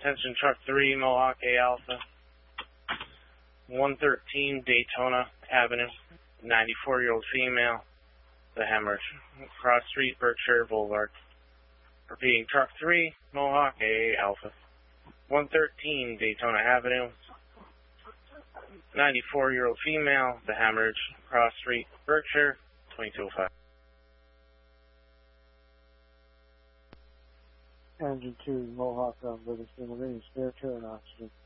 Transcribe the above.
Attention truck 3, Mohawk A Alpha. 113 Daytona Avenue. 94-year-old female. The hemorrhage. Cross Street, Berkshire Boulevard. Repeating, truck 3, Mohawk A Alpha. 113 Daytona Avenue. 94-year-old female. The hemorrhage. Cross Street, Berkshire. 2205. Engine 2, Mohawk on Livingston, remaining spare chair and oxygen.